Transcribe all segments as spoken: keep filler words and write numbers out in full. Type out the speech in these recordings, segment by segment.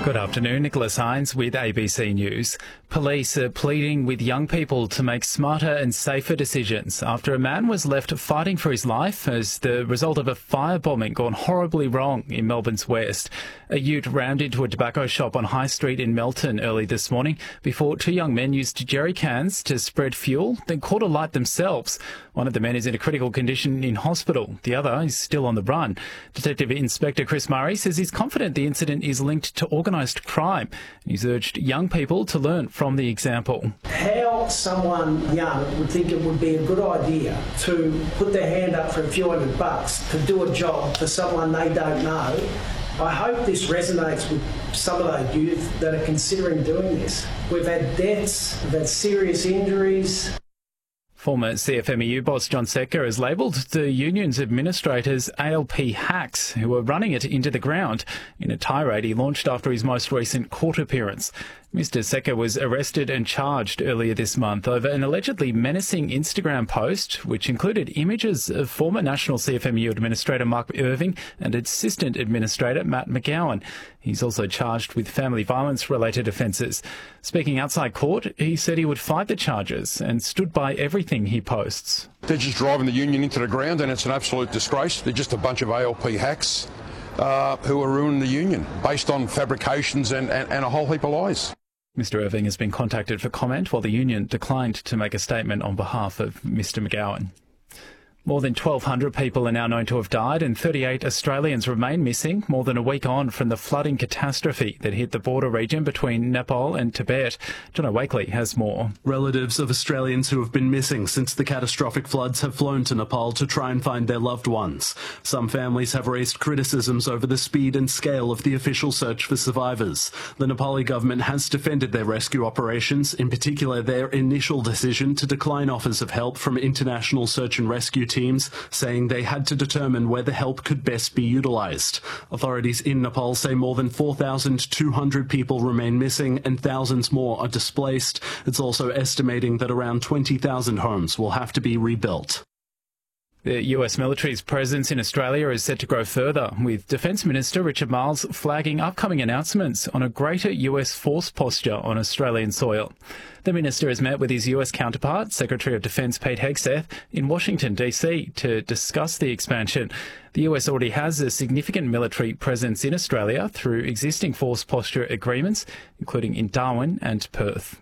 Good afternoon, Nicholas Hines with A B C News. Police are pleading with young people to make smarter and safer decisions after a man was left fighting for his life as the result of a firebombing gone horribly wrong in Melbourne's west. A ute rammed into a tobacco shop on High Street in Melton early this morning before two young men used jerry cans to spread fuel, then caught alight themselves. One of the men is in a critical condition in hospital. The other is still on the run. Detective Inspector Chris Murray says he's confident the incident is linked to organised crime. He's urged young people to learn from the example. How someone young would think it would be a good idea to put their hand up for a few hundred bucks to do a job for someone they don't know. I hope this resonates with some of those youth that are considering doing this. We've had deaths, we've had serious injuries. Former C F M E U boss John Secker has labelled the union's administrators A L P hacks who are running it into the ground in a tirade he launched after his most recent court appearance. Mister Secker was arrested and charged earlier this month over an allegedly menacing Instagram post which included images of former National C F M E U Administrator Mark Irving and Assistant Administrator Matt McGowan. He's also charged with family violence-related offences. Speaking outside court, he said he would fight the charges and stood by everything he posts. They're just driving the union into the ground and it's an absolute disgrace. They're just a bunch of A L P hacks uh, who are ruining the union based on fabrications and, and, and a whole heap of lies. Mister Irving has been contacted for comment while the union declined to make a statement on behalf of Mister McGowan. More than twelve hundred people are now known to have died and thirty-eight Australians remain missing more than a week on from the flooding catastrophe that hit the border region between Nepal and Tibet. Jono Wakely has more. Relatives of Australians who have been missing since the catastrophic floods have flown to Nepal to try and find their loved ones. Some families have raised criticisms over the speed and scale of the official search for survivors. The Nepali government has defended their rescue operations, in particular their initial decision to decline offers of help from international search and rescue teams. Teams, saying they had to determine where the help could best be utilised. Authorities in Nepal say more than four thousand two hundred people remain missing and thousands more are displaced. It's also estimating that around twenty thousand homes will have to be rebuilt. The U S military's presence in Australia is set to grow further, with Defence Minister Richard Marles flagging upcoming announcements on a greater U S force posture on Australian soil. The minister has met with his U S counterpart, Secretary of Defence Pete Hegseth, in Washington, D C to discuss the expansion. The U S already has a significant military presence in Australia through existing force posture agreements, including in Darwin and Perth.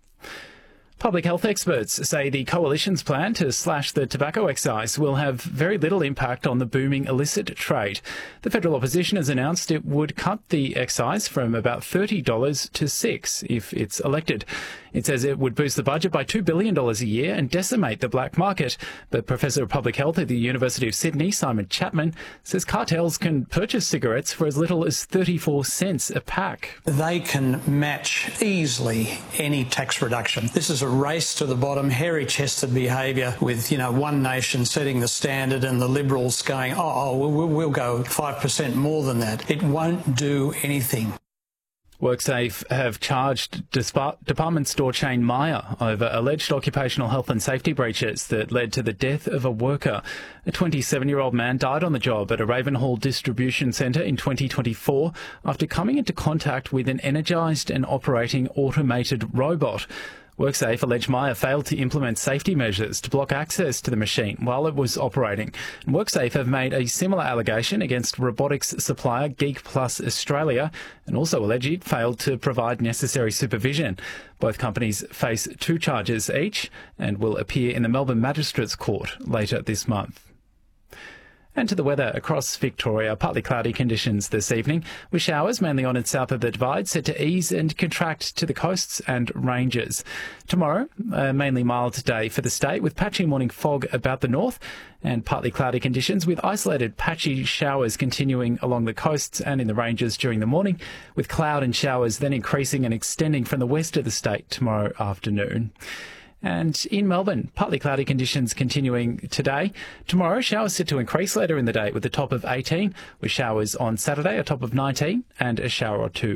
Public health experts say the Coalition's plan to slash the tobacco excise will have very little impact on the booming illicit trade. The federal opposition has announced it would cut the excise from about thirty dollars to six dollars if it's elected. It says it would boost the budget by two billion dollars a year and decimate the black market. But Professor of Public Health at the University of Sydney, Simon Chapman, says cartels can purchase cigarettes for as little as thirty-four cents a pack. They can match easily any tax reduction. This is a race to the bottom, hairy-chested behaviour with, you know, one nation setting the standard and the Liberals going, oh, oh we'll, we'll go five percent more than that. It won't do anything. WorkSafe have charged department store chain Myer over alleged occupational health and safety breaches that led to the death of a worker. A twenty-seven-year-old man died on the job at a Ravenhall distribution centre in twenty twenty-four after coming into contact with an energised and operating automated robot. WorkSafe allege Myer failed to implement safety measures to block access to the machine while it was operating. And WorkSafe have made a similar allegation against robotics supplier Geek Plus Australia and also allege it failed to provide necessary supervision. Both companies face two charges each and will appear in the Melbourne Magistrates Court later this month. And to the weather across Victoria, partly cloudy conditions this evening, with showers mainly on and south of the Divide set to ease and contract to the coasts and ranges. Tomorrow, a mainly mild day for the state, with patchy morning fog about the north and partly cloudy conditions with isolated patchy showers continuing along the coasts and in the ranges during the morning, with cloud and showers then increasing and extending from the west of the state tomorrow afternoon. And in Melbourne, partly cloudy conditions continuing today. Tomorrow, showers set to increase later in the day with a top of eighteen, with showers on Saturday, a top of nineteen, and a shower or two